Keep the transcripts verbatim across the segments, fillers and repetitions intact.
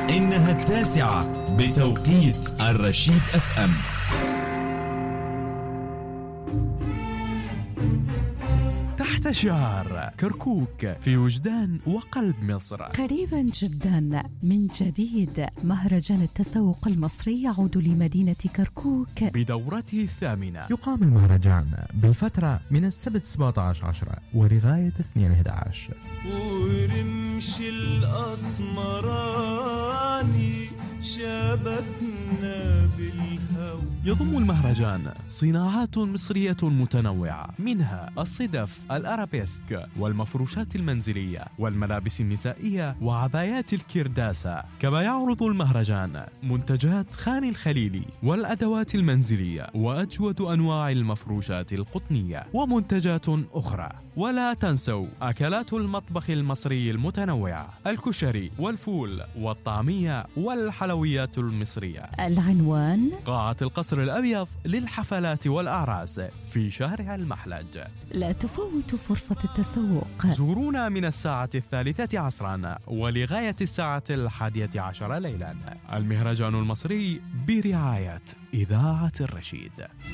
إنها التاسعة بتوقيت الرشيد اف ام. تحت شعار كركوك في وجدان وقلب مصر، قريبا جدا من جديد، مهرجان التسوق المصري يعود لمدينة كركوك بدورته الثامنة. يقام المهرجان بالفترة من السبت سبعة عشر عشرة ولغاية اثنين أحد عشر. ورمش الأسمراني شبكنا بالهوى. يضم المهرجان صناعات مصرية متنوعة، منها الصدف، الأرابيسك، والمفروشات المنزلية، والملابس النسائية، وعبايات الكرداسة. كما يعرض المهرجان منتجات خان الخليلي والأدوات المنزلية وأجود أنواع المفروشات القطنية ومنتجات أخرى. ولا تنسوا أكلات المطبخ المصري المتنوعة، الكشري والفول والطعمية والحلويات المصرية. العنوان: قاعة القصر الأبيض للحفلات والأعراس في شارع المحلج. لا تفوتوا فرصة التسوق. زورونا من الساعة الثالثة عصرا ولغاية الساعة الحادية عشر ليلا. المهرجان المصري برعاية إذاعة الرشيد.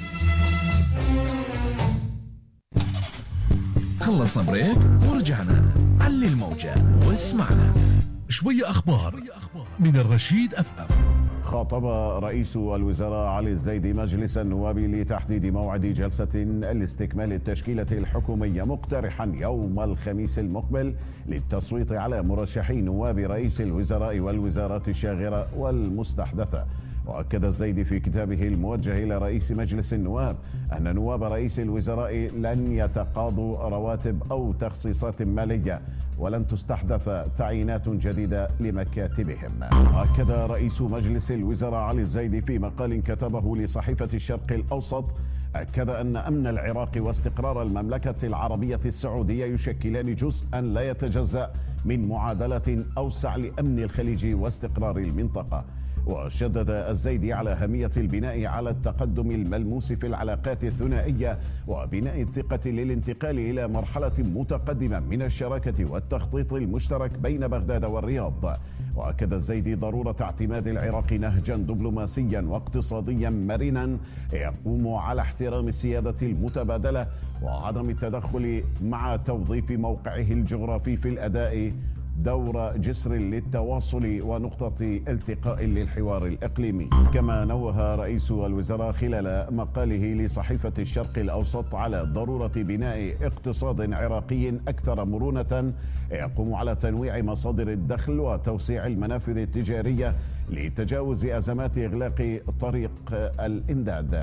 خلصنا بريك ورجعنا. علي الموجة واسمعنا شوية أخبار من الرشيد اف ام. خاطب رئيس الوزراء علي الزيدي مجلس النواب لتحديد موعد جلسة لاستكمال التشكيلة الحكومية، مقترحا يوم الخميس المقبل للتصويت على مرشحي نواب رئيس الوزراء والوزارات الشاغرة والمستحدثة. وأكد الزيدي في كتابه الموجه إلى رئيس مجلس النواب أن نواب رئيس الوزراء لن يتقاضوا رواتب أو تخصيصات مالية، ولن تستحدث تعيينات جديدة لمكاتبهم. أكد رئيس مجلس الوزراء علي الزيدي في مقال كتبه لصحيفة الشرق الأوسط، أكد أن أمن العراق واستقرار المملكة العربية السعودية يشكلان جزءا لا يتجزأ من معادلة أوسع لأمن الخليج واستقرار المنطقة. وشدد الزيدي على أهمية البناء على التقدم الملموس في العلاقات الثنائية وبناء الثقة للانتقال إلى مرحلة متقدمة من الشراكة والتخطيط المشترك بين بغداد والرياض. وأكد الزيدي ضرورة اعتماد العراق نهجا دبلوماسيا واقتصاديا مرنا يقوم على احترام السيادة المتبادلة وعدم التدخل، مع توظيف موقعه الجغرافي في الأداء دور جسر للتواصل ونقطة التقاء للحوار الإقليمي. كما نوه رئيس الوزراء خلال مقاله لصحيفة الشرق الأوسط على ضرورة بناء اقتصاد عراقي أكثر مرونة يقوم على تنويع مصادر الدخل وتوسيع المنافذ التجارية لتجاوز أزمات إغلاق طريق الإمداد.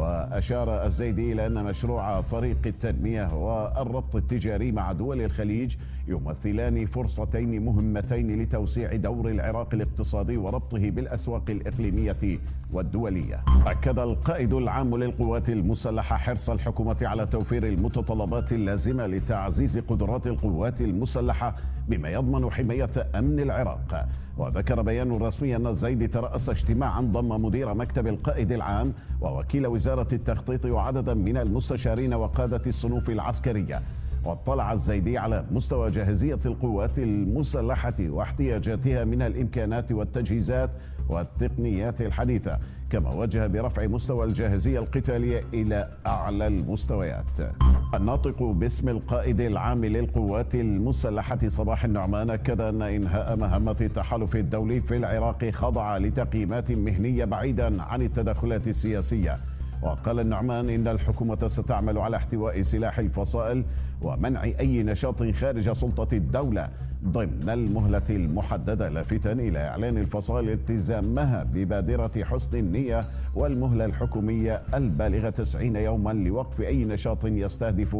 وأشار الزيدي إلى أن مشروع طريق التنمية والربط التجاري مع دول الخليج يمثلان فرصتين مهمتين لتوسيع دور العراق الاقتصادي وربطه بالأسواق الإقليمية والدولية. أكد القائد العام للقوات المسلحة حرص الحكومة على توفير المتطلبات اللازمة لتعزيز قدرات القوات المسلحة بما يضمن حماية أمن العراق. وذكر بيان رسمي أن الزيدي ترأس اجتماعا ضم مدير مكتب القائد العام ووكيل وزارة التخطيط وعددا من المستشارين وقادة الصنوف العسكرية. واطلع الزيدي على مستوى جاهزية القوات المسلحة واحتياجاتها من الإمكانات والتجهيزات والتقنيات الحديثة، كما وجه برفع مستوى الجاهزية القتالية إلى أعلى المستويات. الناطق باسم القائد العام للقوات المسلحة صباح النعمان أكد أن إنهاء مهمة التحالف الدولي في العراق خضع لتقييمات مهنية بعيدا عن التدخلات السياسية. وقال النعمان إن الحكومة ستعمل على احتواء سلاح الفصائل ومنع أي نشاط خارج سلطة الدولة ضمن المهلة المحددة، لافتا إلى إعلان الفصائل التزامها ببادرة حسن النية والمهلة الحكومية البالغة تسعين يوما لوقف أي نشاط يستهدف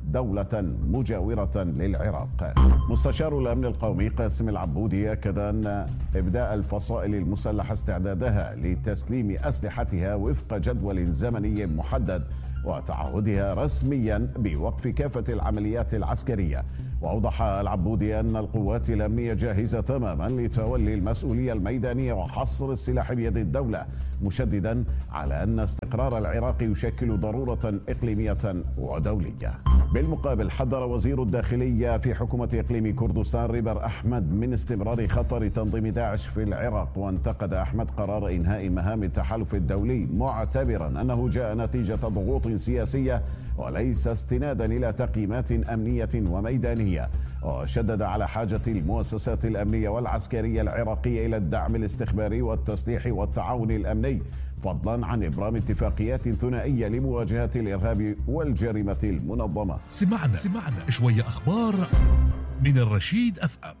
دولة مجاورة للعراق. مستشار الأمن القومي قاسم العبودي أكد أن إبداء الفصائل المسلحة استعدادها لتسليم أسلحتها وفق جدول زمني محدد وتعهدها رسميا بوقف كافة العمليات العسكرية. وأوضح العبودي أن القوات الأمنية جاهزة تماما لتولي المسؤولية الميدانية وحصر السلاح بيد الدولة، مشددا على أن استقرار العراق يشكل ضرورة إقليمية ودولية. بالمقابل حذر وزير الداخلية في حكومة إقليم كردستان ريبر أحمد من استمرار خطر تنظيم داعش في العراق، وانتقد أحمد قرار إنهاء مهام التحالف الدولي معتبرا أنه جاء نتيجة ضغوط سياسية وليس استنادا إلى تقييمات أمنية وميدانية، وشدد على حاجة المؤسسات الأمنية والعسكرية العراقية إلى الدعم الاستخباري والتسليح والتعاون الأمني، فضلا عن إبرام اتفاقيات ثنائية لمواجهة الإرهاب والجريمة المنظمة. سمعنا سمعنا شوية أخبار من الرشيد أف أم.